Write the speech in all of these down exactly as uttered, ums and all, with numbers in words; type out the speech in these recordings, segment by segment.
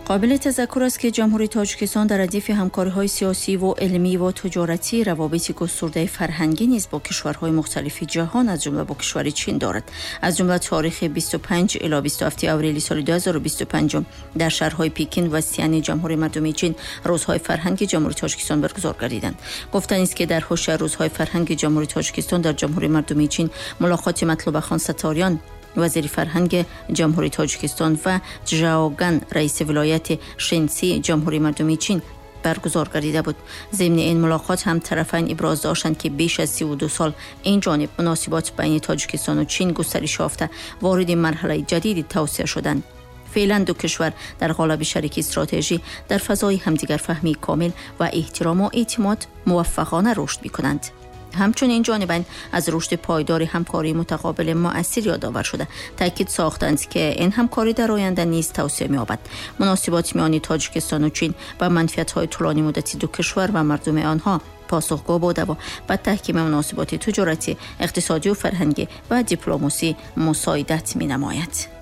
قابل تذکر است که جمهوری تاجیکستان در ردیف همکاری‌های سیاسی و علمی و تجارتی روابط گسترده فرهنگی نیز با کشورهای مختلف جهان از جمله با کشور چین دارد. از جمله تاریخ بیست و پنج الی بیست و هفت آوریل سال دو هزار و بیست و پنج در شهرهای پکین و سیان جمهوری مردمی چین روزهای فرهنگ جمهوری تاجیکستان برگزار گردیدند. گفتنی است که در حوش روزهای فرهنگ جمهوری تاجیکستان در جمهوری مردمی چین ملاقات مطلوب خان ستاریان وزیر فرهنگ جمهوری تاجیکستان و جاوگان رئیس ولایت شنسی جمهوری مردمی چین برگزار گردیده بود. ضمن این ملاقات هم طرفین ابراز داشتند که بیش از سی و دو سال این جانب مناسبات بین تاجیکستان و چین گسترش یافته وارد مرحله جدیدی توسعه شدند. فعلا دو کشور در قالب شریک استراتژی در فضای همدیگر فهمی کامل و احترام و اعتماد موفقانه رشد می‌کنند. همچنین جانبین از رشد پایدار همکاری متقابل مؤثر یادآور شده تاکید ساختند که این همکاری در آینده نیز توسعه می‌یابد. مناسبات میان تاجیکستان و چین با منفعت‌های طولانی مدتی دو کشور و مردم آنها پاسخگو بوده و با تحکیم مناسبات تجارتی، اقتصادی و فرهنگی و دیپلماسی مساعدت می‌نماید.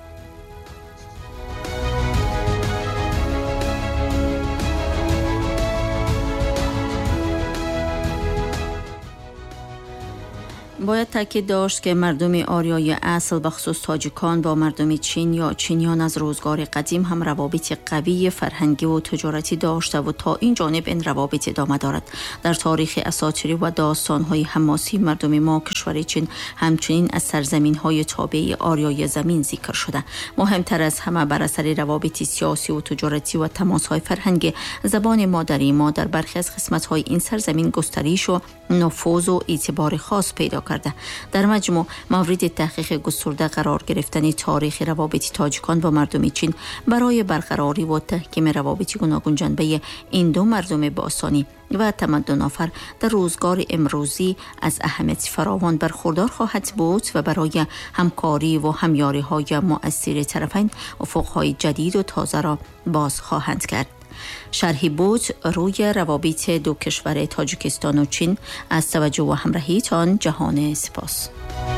باید تاکید داشت که مردم آریای اصل بخصوص تاجیکان با مردم چین یا چینیان از روزگار قدیم هم روابط قوی فرهنگی و تجارتی داشته و تا این جانب این روابط ادامه دارد. در تاریخ اساطیری و داستان‌های حماسی مردم ما کشور چین همچنین از سرزمین‌های تابع آریای زمین ذکر شده. مهمتر از همه بر اثر روابط سیاسی و تجارتی و تماس‌های فرهنگی زبان مادری ما در برخی از قسمت‌های این سرزمین گسترش و نفوذ و اعتبار خاص پیدا کرده. در مجموع مورد تحقیق گسترده قرار گرفتن تاریخ روابط تاجیکان با مردم چین برای برقراری و تحکیم روابط گوناگون جنبه این دو مردم باستانی و تمدن آفر در روزگار امروزی از اهمیت فراوان برخوردار خواهد بود و برای همکاری و همیاری های مؤثر طرفین افقهای جدید و تازه را باز خواهند کرد. شرحی بود روی روابط دو کشور تاجیکستان و چین. از توجه و همراهیتان جهان سپاس.